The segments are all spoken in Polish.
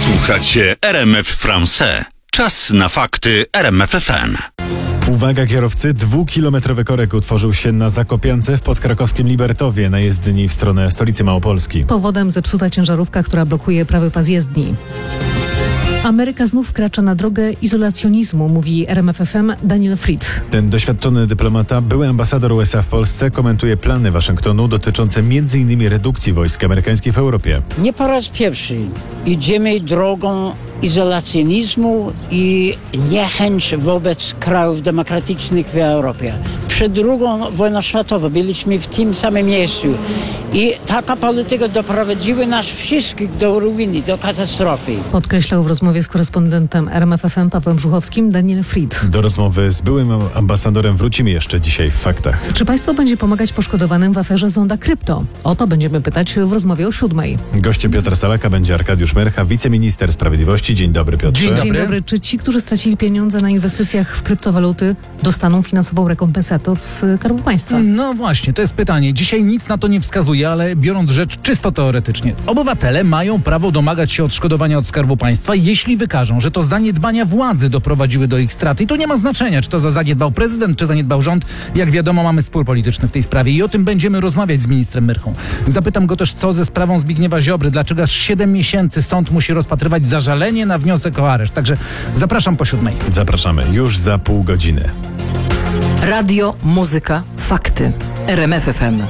Słuchacie RMF France. Czas na fakty RMF FM. Uwaga kierowcy, 2-kilometrowy korek utworzył się na Zakopiance w podkrakowskim Libertowie na jezdni w stronę stolicy Małopolski. Powodem zepsuta ciężarówka, która blokuje prawy pas jezdni. Ameryka znów wkracza na drogę izolacjonizmu, mówi RMF FM Daniel Fried. Ten doświadczony dyplomata, były ambasador USA w Polsce, komentuje plany Waszyngtonu dotyczące m.in. redukcji wojsk amerykańskich w Europie. Nie po raz pierwszy idziemy drogą izolacjonizmu i niechęć wobec krajów demokratycznych w Europie. Przed II wojną światową byliśmy w tym samym miejscu i taka polityka doprowadziła nas wszystkich do ruiny, do katastrofy. Podkreślał w rozmowie z korespondentem RMF FM Pawłem Brzuchowskim Daniel Fried. Do rozmowy z byłym ambasadorem wrócimy jeszcze dzisiaj w faktach. Czy państwo będzie pomagać poszkodowanym w aferze Zonda Krypto? O to będziemy pytać w rozmowie o 7:00. Gościem Piotra Salaka będzie Arkadiusz Myrcha, wiceminister sprawiedliwości. Dzień dobry, Piotrze. Dzień dobry. Czy ci, którzy stracili pieniądze na inwestycjach w kryptowaluty, dostaną finansową rekompensatę od Skarbu Państwa? No właśnie, to jest pytanie. Dzisiaj nic na to nie wskazuje, ale biorąc rzecz czysto teoretycznie, obywatele mają prawo domagać się odszkodowania od Skarbu Państwa, jeśli wykażą, że to zaniedbania władzy doprowadziły do ich straty. I to nie ma znaczenia, czy to zaniedbał prezydent, czy zaniedbał rząd. Jak wiadomo, mamy spór polityczny w tej sprawie i o tym będziemy rozmawiać z ministrem Myrchą. Zapytam go też, co ze sprawą Zbigniewa Ziobry, dlaczego aż 7 miesięcy sąd musi rozpatrywać zażalenie na wniosek o areszt. Także zapraszam po 7:00. Zapraszamy już za pół godziny. Radio, muzyka, fakty. RMF FM.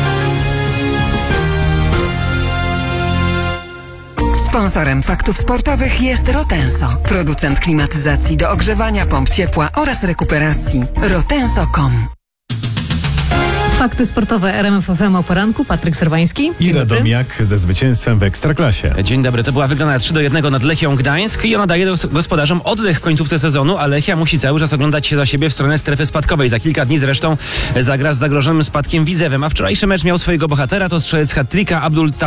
Sponsorem faktów sportowych jest Rotenso, producent klimatyzacji do ogrzewania, pomp ciepła oraz rekuperacji. Rotenso.com. Fakty sportowe RMF FM o poranku. Patryk Serwański. I Radomiak ze zwycięstwem w Ekstraklasie. Dzień dobry, to była wygrana 3-1 nad Lechią Gdańsk i ona daje gospodarzom oddech w końcówce sezonu, a Lechia musi cały czas oglądać się za siebie w stronę strefy spadkowej. Za kilka dni zresztą zagra z zagrożonym spadkiem Widzewem, a wczorajszy mecz miał swojego bohatera, to strzelec hat-tricka Abdul